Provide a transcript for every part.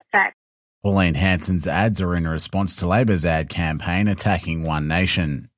fact. Pauline Hanson's ads are in response to Labor's ad campaign attacking One Nation.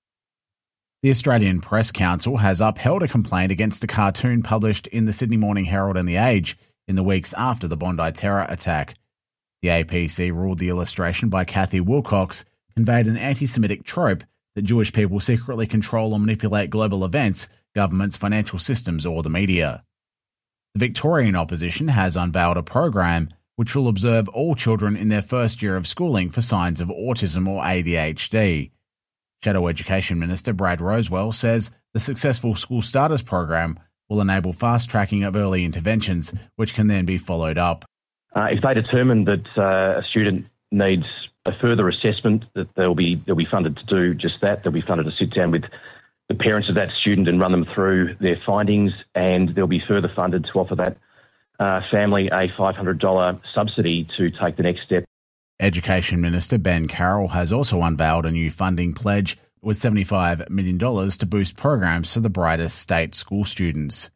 The Australian Press Council has upheld a complaint against a cartoon published in the Sydney Morning Herald and The Age in the weeks after the Bondi terror attack. The APC ruled the illustration by Kathy Wilcox conveyed an anti-Semitic trope that Jewish people secretly control or manipulate global events, governments, financial systems, or the media. The Victorian opposition has unveiled a program which will observe all children in their first year of schooling for signs of autism or ADHD. Shadow Education Minister Brad Rosewell says the successful School Starters program will enable fast-tracking of early interventions, which can then be followed up. If they determine that a student needs a further assessment, that they'll be funded to do just that. They'll be funded to sit down with the parents of that student and run them through their findings, and they'll be further funded to offer that family a $500 subsidy to take the next step. Education Minister Ben Carroll has also unveiled a new funding pledge with $75 million to boost programs for the brightest state school students.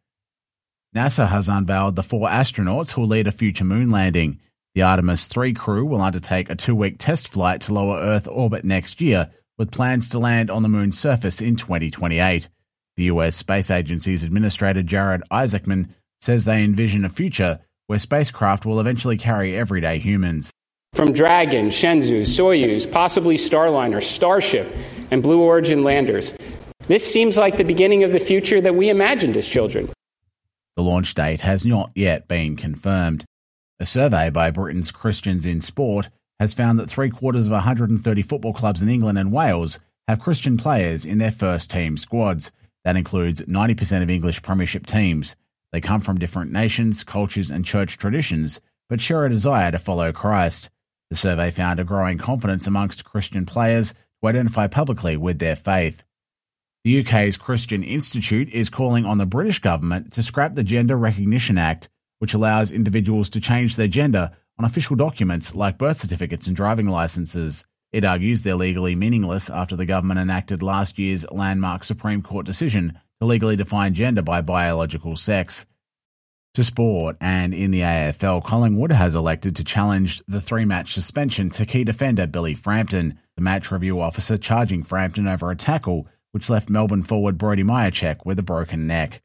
NASA has unveiled the 4 astronauts who will lead a future moon landing. The Artemis 3 crew will undertake a 2-week test flight to lower Earth orbit next year, with plans to land on the moon's surface in 2028. The US Space Agency's Administrator Jared Isaacman says they envision a future where spacecraft will eventually carry everyday humans. From Dragon, Shenzhou, Soyuz, possibly Starliner, Starship, and Blue Origin landers, this seems like the beginning of the future that we imagined as children. The launch date has not yet been confirmed. A survey by Britain's Christians in Sport has found that 3/4 of 130 football clubs in England and Wales have Christian players in their first-team squads. That includes 90% of English Premiership teams. They come from different nations, cultures and church traditions, but share a desire to follow Christ. The survey found a growing confidence amongst Christian players to identify publicly with their faith. The UK's Christian Institute is calling on the British government to scrap the Gender Recognition Act, which allows individuals to change their gender on official documents like birth certificates and driving licenses. It argues they're legally meaningless after the government enacted last year's landmark Supreme Court decision to legally define gender by biological sex. To sport, and in the AFL, Collingwood has elected to challenge the 3-match suspension to key defender Billy Frampton, the match review officer charging Frampton over a tackle which left Melbourne forward Brody Myercheck with a broken neck.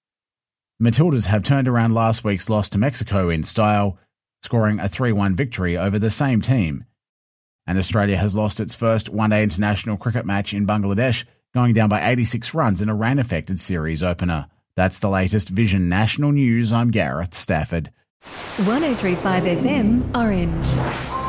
The Matildas have turned around last week's loss to Mexico in style, scoring a 3-1 victory over the same team. And Australia has lost its first one-day international cricket match in Bangladesh, going down by 86 runs in a rain-affected series opener. That's the latest Vision National News. I'm Gareth Stafford. 103.5 FM, Orange.